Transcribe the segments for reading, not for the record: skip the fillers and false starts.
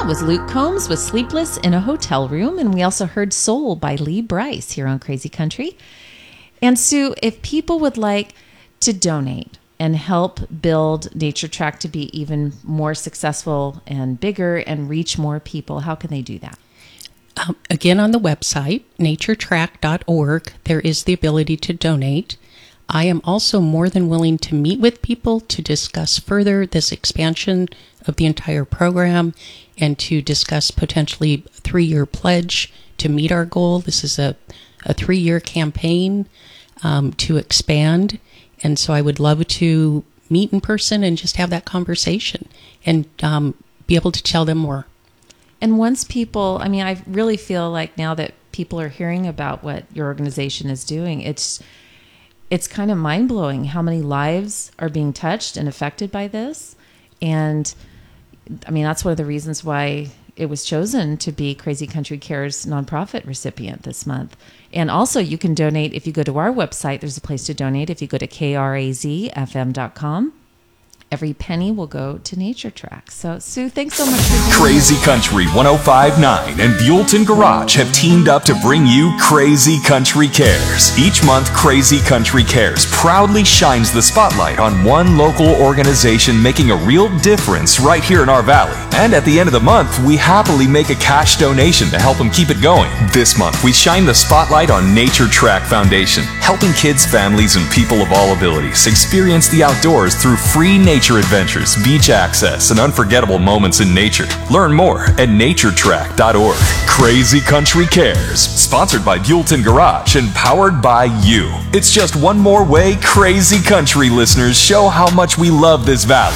That was Luke Combs with Sleepless in a Hotel Room. And we also heard Soul by Lee Brice here on Crazy Country. And Sue, if people would like to donate and help build Nature Track to be even more successful and bigger and reach more people, how can they do that? Again, on the website, naturetrack.org, there is the ability to donate. I am also more than willing to meet with people to discuss further this expansion of the entire program and to discuss potentially a 3-year pledge to meet our goal. This is a 3-year campaign to expand. And so I would love to meet in person and just have that conversation and be able to tell them more. And once people, I really feel like now that people are hearing about what your organization is doing, it's kind of mind-blowing how many lives are being touched and affected by this. And that's one of the reasons why it was chosen to be Crazy Country Cares nonprofit recipient this month. And also you can donate if you go to our website. There's a place to donate. If you go to krazfm.com, every penny will go to Nature Track. So, Sue, thanks so much for being Crazy Country 105.9 and Buellton Garage have teamed up to bring you Crazy Country Cares. Each month, Crazy Country Cares proudly shines the spotlight on one local organization making a real difference right here in our valley. And at the end of the month, we happily make a cash donation to help them keep it going. This month, we shine the spotlight on Nature Track Foundation, helping kids, families, and people of all abilities experience the outdoors through free nature adventures, beach access, and unforgettable moments in nature. Learn more at naturetrack.org. Crazy Country Cares, sponsored by Buellton Garage and powered by you. It's just one more way Crazy Country listeners show how much we love this valley.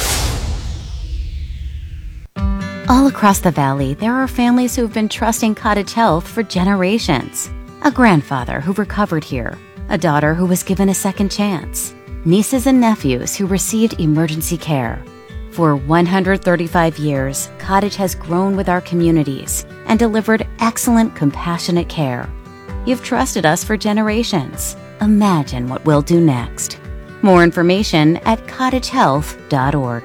All across the valley, there are families who have been trusting Cottage Health for generations. A grandfather who recovered here, a daughter who was given a second chance, nieces and nephews who received emergency care. For 135 years, Cottage has grown with our communities and delivered excellent, compassionate care. You've trusted us for generations. Imagine what we'll do next. More information at cottagehealth.org.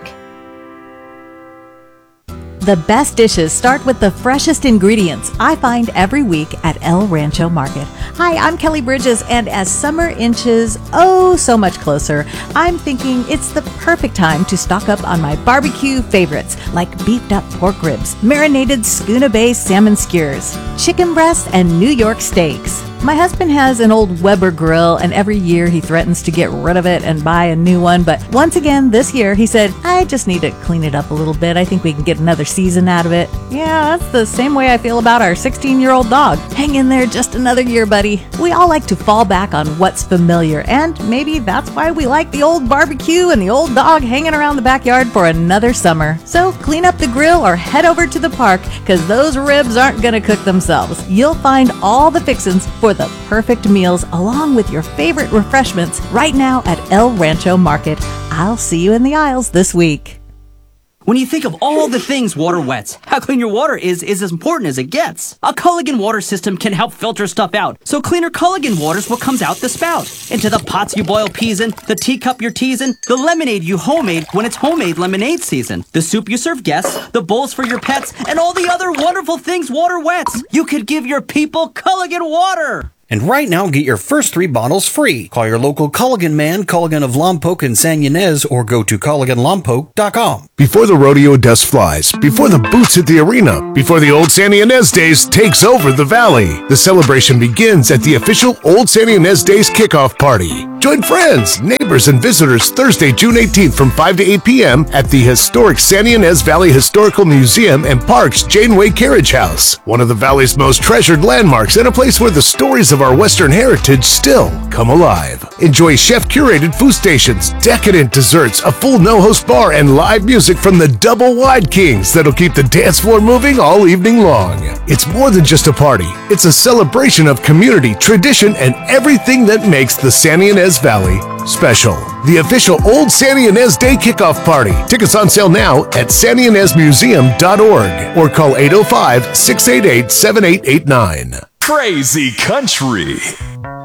The best dishes start with the freshest ingredients I find every week at El Rancho Market. Hi, I'm Kelly Bridges, and as summer inches so much closer, I'm thinking it's the perfect time to stock up on my barbecue favorites like beefed up pork ribs, marinated Schooner Bay salmon skewers, chicken breast, and New York steaks. My husband has an old Weber grill, and every year he threatens to get rid of it and buy a new one. But once again, this year, he said, I just need to clean it up a little bit. I think we can get another season out of it. Yeah, that's the same way I feel about our 16-year-old dog. Hang in there just another year, buddy. We all like to fall back on what's familiar, and maybe that's why we like the old barbecue and the old dog hanging around the backyard for another summer. So clean up the grill or head over to the park, because those ribs aren't going to cook themselves. You'll find all the fixins for the perfect meals along with your favorite refreshments right now at El Rancho Market. I'll see you in the aisles this week. When you think of all the things water wets, how clean your water is as important as it gets. A Culligan water system can help filter stuff out, so cleaner Culligan water's what comes out the spout. Into the pots you boil peas in, the teacup you're teasing, the lemonade you homemade when it's homemade lemonade season, the soup you serve guests, the bowls for your pets, and all the other wonderful things water wets. You could give your people Culligan water. And right now, get your first 3 bottles free. Call your local Culligan man, Culligan of Lompoc and San Ynez, or go to CulliganLompoc.com. Before the rodeo dust flies, before the boots hit the arena, before the Old San Ynez Days takes over the valley, the celebration begins at the official Old San Ynez Days kickoff party. Join friends, neighbors, and visitors Thursday, June 18th from 5 to 8 p.m. at the historic San Ynez Valley Historical Museum and Parks Janeway Carriage House, one of the valley's most treasured landmarks and a place where the stories of our Western heritage still come alive. Enjoy chef-curated food stations, decadent desserts, a full no-host bar, and live music from the Double Wide Kings that'll keep the dance floor moving all evening long. It's more than just a party. It's a celebration of community, tradition, and everything that makes the San Ynez Valley special. The official Old San Ynez Day Kickoff Party. Tickets on sale now at sanynezmuseum.org or call 805-688-7889. Crazy Country.